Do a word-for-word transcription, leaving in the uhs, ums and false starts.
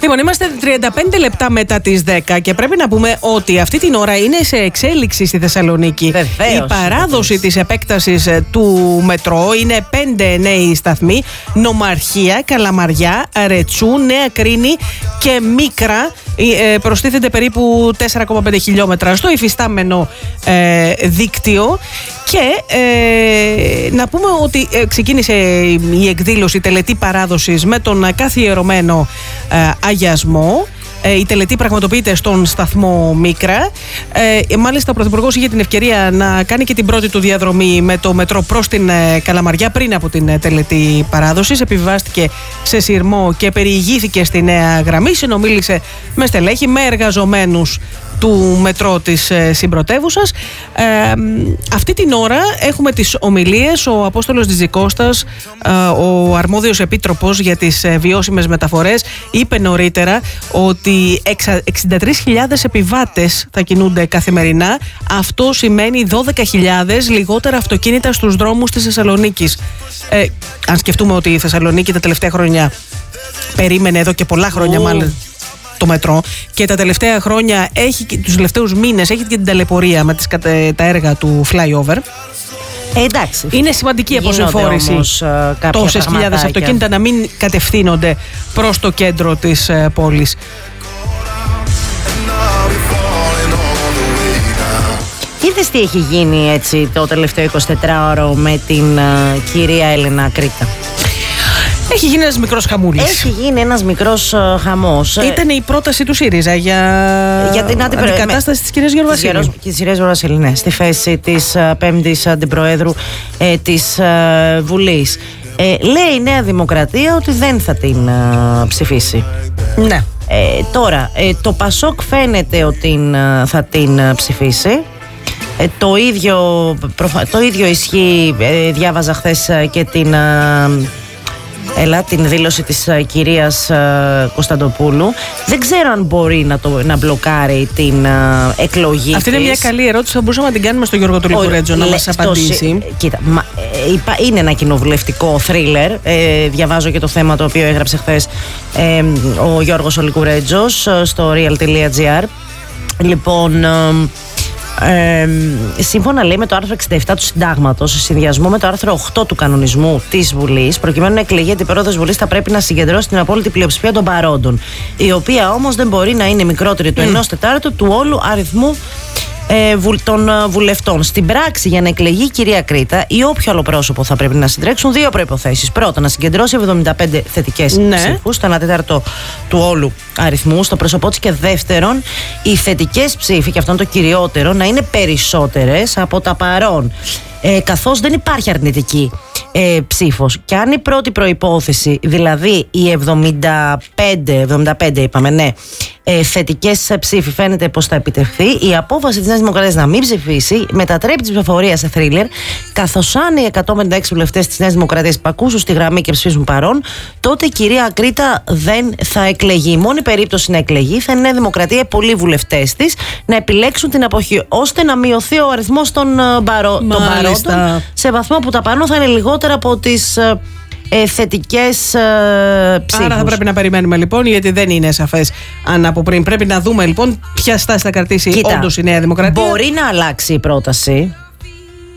Λοιπόν, είμαστε τριάντα πέντε λεπτά μετά τις δέκα και πρέπει να πούμε ότι αυτή την ώρα είναι σε εξέλιξη στη Θεσσαλονίκη. Βεβαίως, η παράδοση βεβαίως. της επέκτασης του μετρό είναι πέντε νέοι σταθμοί: Νομαρχία, Καλαμαριά, Ρετσού, Νέα Κρίνη και Μίκρα. Ε, προστίθεται περίπου τέσσερα κόμμα πέντε χιλιόμετρα στο υφιστάμενο ε, δίκτυο. Και ε, να πούμε ότι ε, ξεκίνησε η εκδήλωση τελετή παράδοσης με τον καθιερωμένο ε, αγιασμό. Ε, η τελετή πραγματοποιείται στον σταθμό Μίκρα. Ε, μάλιστα, ο Πρωθυπουργός είχε την ευκαιρία να κάνει και την πρώτη του διαδρομή με το μετρό προς την ε, Καλαμαριά πριν από την ε, τελετή παράδοσης. Επιβιβάστηκε σε σειρμό και περιηγήθηκε στη νέα γραμμή. Συνομίλησε με στελέχη, με εργαζομένους του μετρό της ε, συμπρωτεύουσας. Ε, αυτή την ώρα έχουμε τις ομιλίες. Ο Απόστολος Τζιτζικώστας, ε, ο αρμόδιος επίτροπος για τις ε, βιώσιμες μεταφορές, είπε νωρίτερα ότι εξήντα τρεις χιλιάδες επιβάτες θα κινούνται καθημερινά. Αυτό σημαίνει δώδεκα χιλιάδες λιγότερα αυτοκίνητα στους δρόμους της Θεσσαλονίκης. Ε, αν σκεφτούμε ότι η Θεσσαλονίκη τα τελευταία χρόνια περίμενε εδώ και πολλά χρόνια, oh. μάλλον, το μετρό, και τα τελευταία χρόνια, έχει, τους τελευταίους μήνες, έχει και την ταλαιπωρία με τις, τα έργα του flyover. Ε, εντάξει. Είναι σημαντική αποσυμφόρηση uh, τόσες χιλιάδες αυτοκίνητα να μην κατευθύνονται προς το κέντρο της uh, πόλης. Είδες τι έχει γίνει έτσι το τελευταίο εικοσιτετράωρο με την uh, κυρία Έλενα Κρήτα? Έχει γίνει ένας μικρός χαμούλης. Έχει γίνει ένας μικρός uh, χαμός. Ήταν η πρόταση του ΣΥΡΙΖΑ για, για την αντιπρο... αντικατάσταση της κυρίας Γεωργοβασίλη. Της κυρίας Γεωργοβασίλη, ναι, στη θέση της uh, πέμπτης αντιπροέδρου ε, της uh, Βουλής. Ε, λέει η Νέα Δημοκρατία ότι δεν θα την uh, ψηφίσει. Ναι. Ε, τώρα, ε, το Πασόκ φαίνεται ότι uh, θα την uh, ψηφίσει. Ε, το, ίδιο, το ίδιο ισχύει, ε, διάβαζα χθες uh, και την... Uh, Έλα, την δήλωση της uh, κυρίας uh, Κωνσταντοπούλου. Δεν ξέρω αν μπορεί να, το, να μπλοκάρει την uh, εκλογή. Αυτή της. είναι μια καλή ερώτηση. Θα μπορούσαμε να την κάνουμε στον Γιώργο Τουλικουρέτζο να μας απαντήσει. Στο, κοίτα, μα, ε, είναι ένα κοινοβουλευτικό θρίλερ. Ε, διαβάζω και το θέμα το οποίο έγραψε χθες ε, ο Γιώργος Ολικουρέτζος στο real.gr. Λοιπόν... Ε, Ε, σύμφωνα, λέει, με το άρθρο εξήντα επτά του Συντάγματος, σε συνδυασμό με το άρθρο οκτώ του κανονισμού της Βουλής, προκειμένου να εκλεγεί αντιπρόεδρος Βουλής, θα πρέπει να συγκεντρώσει την απόλυτη πλειοψηφία των παρόντων, η οποία όμως δεν μπορεί να είναι μικρότερη του mm. ενός τετάρτου του όλου αριθμού ε, βουλ, των ε, βουλευτών. Στην πράξη, για να εκλεγεί η κυρία Κρήτα ή όποιο άλλο πρόσωπο, θα πρέπει να συντρέξουν δύο προϋποθέσεις. Πρώτα, να συγκεντρώσει εβδομήντα πέντε θετικές ναι. ψήφους, το ένα τέταρτο του όλου αριθμού στο πρόσωπό της, και δεύτερον, οι θετικές ψήφοι, και αυτό είναι το κυριότερο, να είναι περισσότερες από τα παρόν. Ε, καθώς δεν υπάρχει αρνητική ε, ψήφος. Και αν η πρώτη προϋπόθεση, δηλαδή οι εβδομήντα πέντε, εβδομήντα πέντε είπαμε, ναι, ε, θετικές ψήφοι, φαίνεται πως θα επιτευχθεί, η απόφαση της Νέας Δημοκρατίας να μην ψηφίσει μετατρέπει την ψηφοφορία σε θρίλερ, καθώς αν οι εκατόν πενήντα έξι βουλευτές της Νέας Δημοκρατίας υπακούσουν στη γραμμή και ψηφίσουν παρόν, τότε η κυρία Κρήτα δεν θα εκλεγεί. Η μόνη περίπτωση να εκλεγεί θα είναι η Νέα Δημοκρατία, οι πολλοί βουλευτές της να επιλέξουν την αποχή, ώστε να μειωθεί ο αριθμός των, παρο... των παρόντων, σε βαθμό που τα παρόν θα είναι λιγότερα από τις ε, θετικές ε, ψήφους. Άρα θα πρέπει να περιμένουμε, λοιπόν, γιατί δεν είναι σαφές αν από πριν. Πρέπει να δούμε, λοιπόν, ποια στάση θα κρατήσει όντως η Νέα Δημοκρατία. Μπορεί να αλλάξει η πρόταση.